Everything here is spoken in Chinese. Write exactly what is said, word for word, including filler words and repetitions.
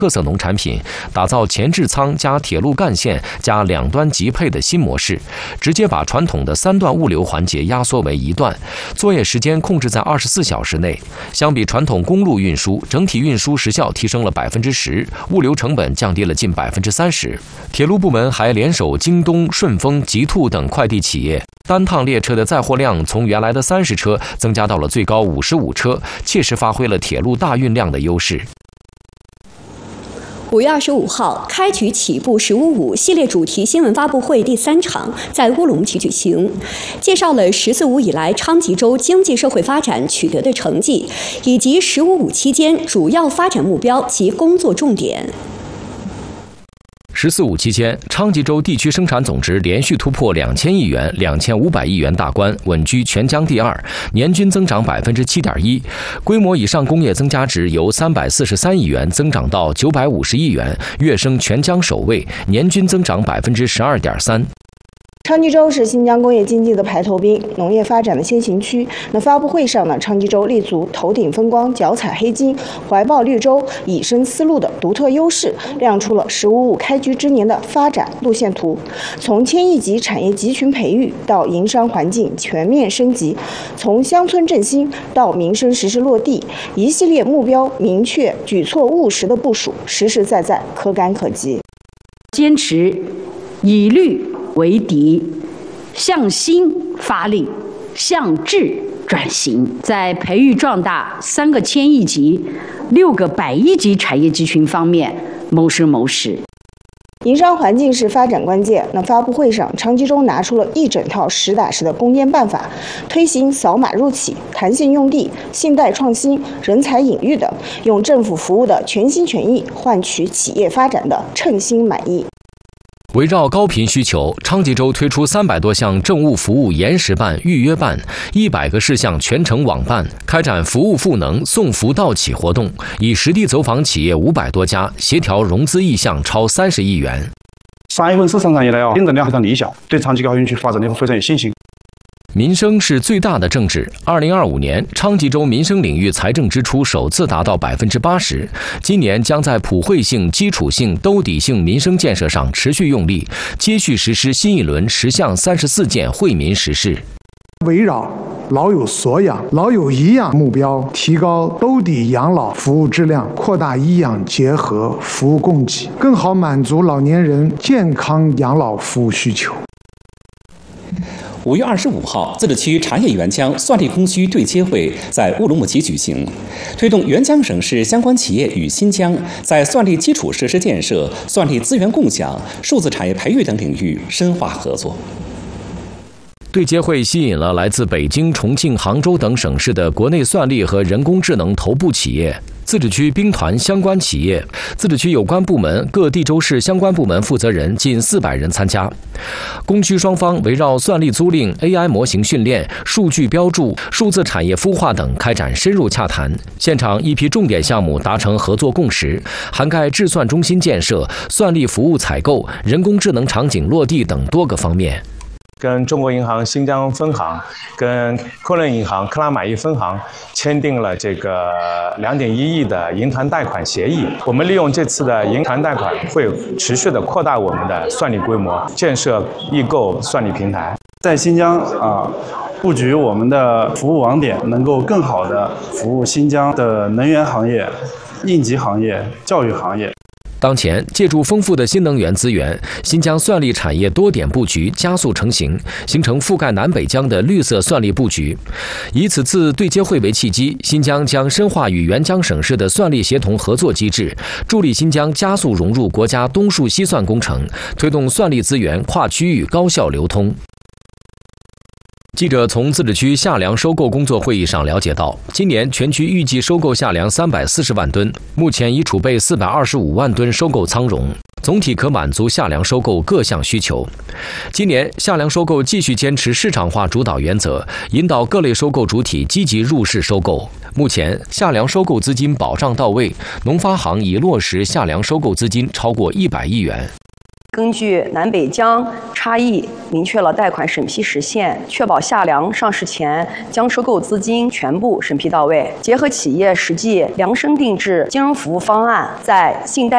特色农产品，打造前置仓加铁路干线加两端集配的新模式，直接把传统的三段物流环节压缩为一段，作业时间控制在二十四小时内。相比传统公路运输，整体运输时效提升了百分之十，物流成本降低了近百分之三十。铁路部门还联手京东、顺丰、极兔等快递企业，单趟列车的载货量从原来的三十车增加到了最高五十五车，切实发挥了铁路大运量的优势。 五月二十五号，开局起步“十五五”系列主题新闻发布会第三场在乌鲁木齐举行，介绍了“十四五”以来昌吉州经济社会发展取得的成绩，以及“十五五”期间主要发展目标及工作重点。 十四五期间，昌吉州地区生产总值连续突破两千亿元、两千五百亿元大关，稳居全疆第二，年均增长百分之七点一。规模以上工业增加值由三百四十三亿元增长到九百五十亿元，跃升全疆首位，年均增长百分之十二点三。 昌吉州是新疆工业经济的排头兵，农业发展的先行区。那发布会上呢，昌吉州立足头顶风光、脚踩黑金、怀抱绿洲、以身思路的独特优势，亮出了“十五五”开局之年的发展路线图。从千亿级产业集群培育到营商环境全面升级，从乡村振兴到民生实施落地，一系列目标明确、举措务实的部署，实实在在、可感可及。 坚持以绿为敌，向新发力，向质转型，在培育壮大三个千亿级、六个百亿级产业集群方面谋生谋实。 营商环境是发展关键。那发布会上，昌吉州拿出了一整套实打实的攻坚办法，推行扫码入企、弹性用地、信贷创新、人才引育等，用政府服务的全心全意换取企业发展的称心满意。 围绕高频需求，昌吉州推出三百多项政务服务延时办、预约办，一百个事项全程网办，开展服务赋能、送福到企活动，以实地走访企业五百多家，协调融资意向超三十亿元。 三月份市场上以来啊，进展量非常理想，对昌吉高新区发展的非常有信心。 民生是最大的政治。二零二五年，昌吉州民生领域财政支出首次达到百分之八十。今年将在普惠性、基础性、兜底性民生建设上持续用力，接续实施新一轮十项三十四件惠民实事。 围绕老有所养、老有颐养目标，提高兜底养老服务质量，扩大医养结合服务供给，更好满足老年人健康养老服务需求。 五月二十五号，自治区茶叶沅江算力供需对接会在乌鲁木齐举行，推动沅江省市相关企业与新疆在算力基础设施建设、算力资源共享、数字产业培育等领域深化合作。 对接会吸引了来自北京、重庆、杭州等省市的国内算力和人工智能头部企业、自治区兵团相关企业、自治区有关部门、各地州市相关部门负责人近四百人参加。供需双方围绕算力租赁、A I 模型训练、数据标注、数字产业孵化等开展深入洽谈。现场一批重点项目达成合作共识，涵盖智算中心建设、算力服务采购、人工智能场景落地等多个方面。 跟中国银行新疆分行、跟科伦银行克拉玛依分行签订了这个两点一亿的银团贷款协议。我们利用这次的银团贷款，会持续的扩大我们的算力规模，建设易购算力平台。 在新疆啊，布局我们的服务网点，能够更好的服务新疆的能源行业、应急行业、教育行业。 当前，借助丰富的新能源资源，新疆算力产业多点布局加速成型，形成覆盖南北疆的绿色算力布局。以此次对接会为契机，新疆将深化与沅江省市的算力协同合作机制，助力新疆加速融入国家东数西算工程，推动算力资源跨区域高效流通。记者从自治区夏粮收购工作会议上了解到，今年全区预计收购夏粮三百四十万吨，目前已储备四百二十五万吨收购仓容，总体可满足夏粮收购各项需求。今年夏粮收购继续坚持市场化主导原则，引导各类收购主体积极入市收购。目前夏粮收购资金保障到位，农发行已落实夏粮收购资金超过一百亿元。 根据南北疆差异，明确了贷款审批时限，确保夏粮上市前将收购资金全部审批到位。结合企业实际量身定制金融服务方案，在信贷